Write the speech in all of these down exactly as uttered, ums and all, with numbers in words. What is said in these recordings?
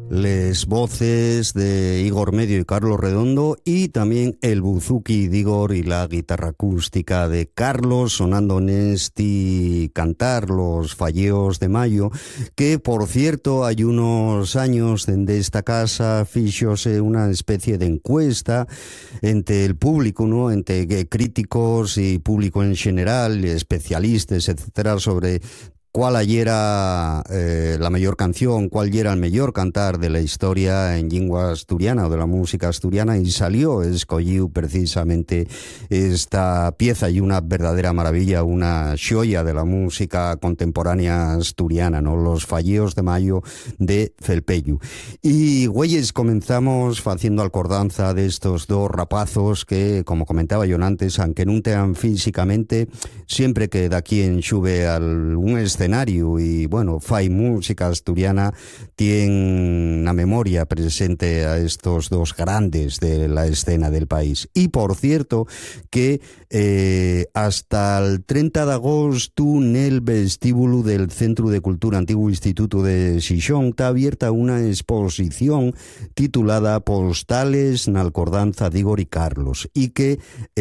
Les voces de Igor Medio y Carlos Redondo, y también el buzuki de Igor y la guitarra acústica de Carlos sonando en este cantar Los Falleos de Mayo, que por cierto hay unos años de esta casa fíxose una especie de encuesta entre el público, ¿no? Entre críticos y público en general, especialistas, etcétera, sobre cuál era eh, la mayor canción, cuál era el mejor cantar de la historia en lengua asturiana o de la música asturiana, y salió, escogió precisamente esta pieza y una verdadera maravilla, una joya de la música contemporánea asturiana, ¿no? Los Falleos de Mayo de Felpeyu. Y, güeyes, comenzamos haciendo acordanza de estos dos rapazos que, como comentaba yo antes, aunque no tean físicamente, siempre que de aquí en sube a un escenario y, bueno, fai música asturiana, tiene una memoria presente a estos dos grandes de la escena del país. Y, por cierto, que eh, hasta el treinta de agosto en el vestíbulo del Centro de Cultura Antiguo Instituto de Xixón está abierta una exposición titulada Postales na Alcordanza de Igor y Carlos, y que,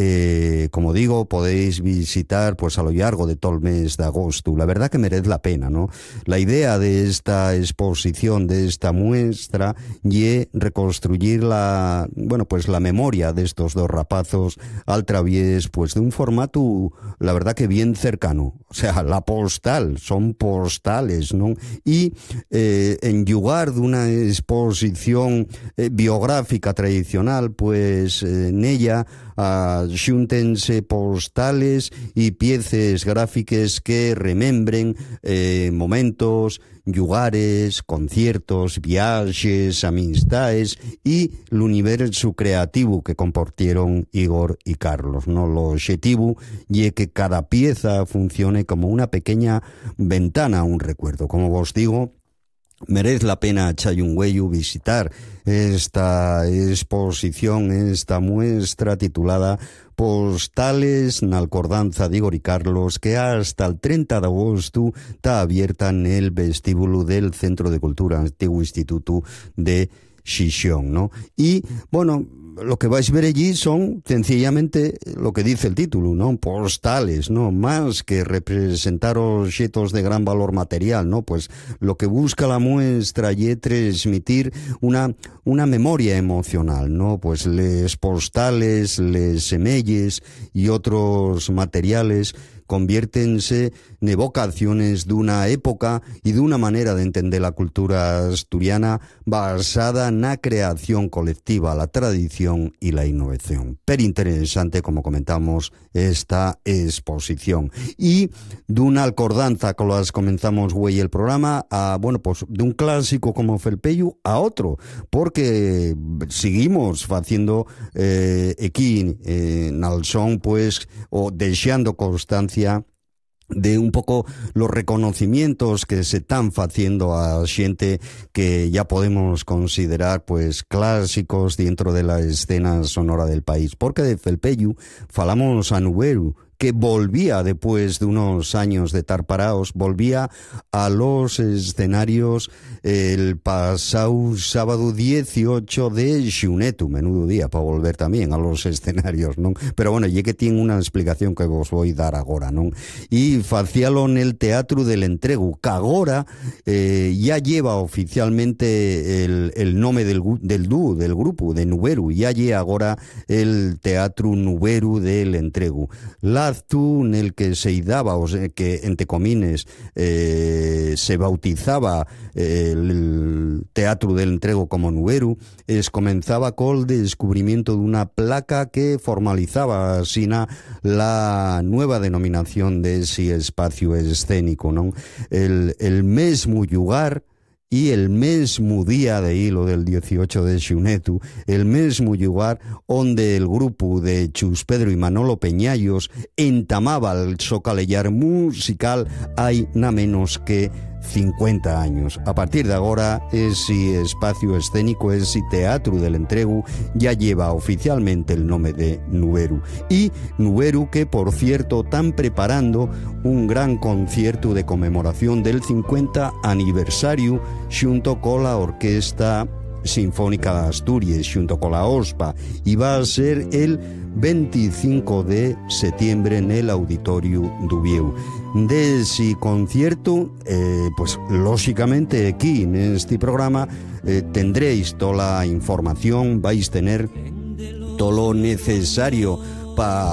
eh, como digo, podéis visitar pues a lo largo de todo el mes de agosto. La verdad que merece la pena, ¿no? La idea de esta exposición, de esta muestra, y reconstruir la, bueno, pues la memoria de estos dos rapazos al través, pues de un formato, la verdad que bien cercano. O sea, la postal, son postales, ¿no? Y eh, en lugar de una exposición eh, biográfica tradicional, pues eh, en ella uh, xúntense postales y piezas gráficas que remembren eh, momentos, lugares, conciertos, viajes, amistades y el universo creativo que compartieron Igor y Carlos, ¿no? Lo objetivo y que cada pieza funcione como una pequeña ventana a un recuerdo. Como vos digo, merece la pena Chayungüeyu visitar esta exposición, esta muestra titulada Postales na Alcordanza de Igor y Carlos, que hasta el treinta de agosto está abierta en el vestíbulo del Centro de Cultura Antiguo Instituto de Xixón, ¿no? Y, bueno, lo que vais a ver allí son sencillamente lo que dice el título, ¿no? Postales, ¿no? Más que representar objetos de gran valor material, ¿no? Pues lo que busca la muestra es transmitir una, una memoria emocional, ¿no? Pues les postales, les semelles y otros materiales conviértense en evocaciones de una época y de una manera de entender la cultura asturiana basada en la creación colectiva, la tradición y la innovación. Pero interesante, como comentamos, esta exposición. Y de una alcordanza, con las comenzamos, güey, el programa, a, bueno, pues de un clásico como Felpeyu a otro, porque seguimos haciendo eh, aquí eh, en Alsón, pues, o deseando constancia de un poco los reconocimientos que se están haciendo a gente que ya podemos considerar pues clásicos dentro de la escena sonora del país. Porque de Felpeyu falamos a Nuberu, que volvía después de unos años de estar parados, volvía a los escenarios el pasado sábado dieciocho de xunetu, menudo día para volver también a los escenarios, ¿no? Pero bueno, ya que tiene una explicación que vos voy a dar ahora, ¿no? Y facíalo en el Teatro del Entregu, que ahora eh, ya lleva oficialmente el, el nombre del, del dúo, del grupo, de Nuberu, ya lleva ahora el Teatro Nuberu del Entregu. La acto en el que se daba, o sea, que entre comines eh, se bautizaba eh, el Teatro del Entregu como Nuberu, es comenzaba con el descubrimiento de una placa que formalizaba así la nueva denominación de ese espacio escénico, ¿no? El, el mesmo lugar y el mesmo día de hilo del dieciocho de xunetu, el mesmo lugar donde el grupo de Chus Pedro y Manolo Peñallos entamaba el socalellar musical, hay nada menos que cincuenta años. A partir de agora, ese espacio escénico, ese Teatro del Entregu, ya lleva oficialmente el nombre de Nuberu. Y Nuberu, que por cierto están preparando un gran concierto de conmemoración del cincuenta aniversario junto con la Orquesta Sinfónica de Asturias, junto con la O S P A, y va a ser el veinticinco de septiembre en el Auditorio Dubieu. De ese concierto, eh, pues lógicamente aquí en este programa eh, tendréis toda la información, vais a tener todo lo necesario para